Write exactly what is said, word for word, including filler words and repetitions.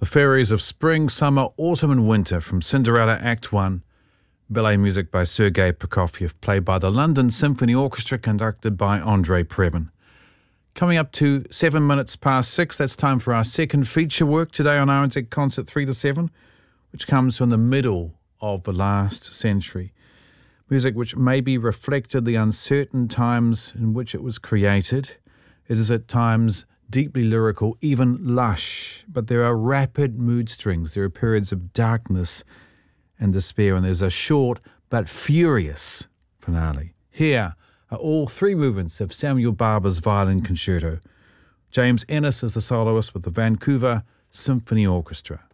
The Fairies of Spring, Summer, Autumn and Winter from Cinderella Act one. Ballet music by Sergei Prokofiev, played by the London Symphony Orchestra, conducted by Andre Previn. Coming up to seven minutes past six, that's time for our second feature work today on R N Z Concert three to seven, which comes from the middle of the last century. Music which maybe reflected the uncertain times in which it was created. It is at times deeply lyrical, even lush, but there are rapid mood strings. There are periods of darkness and despair, and there's a short but furious finale. Here are all three movements of Samuel Barber's Violin Concerto. James Ennis is the soloist with the Vancouver Symphony Orchestra.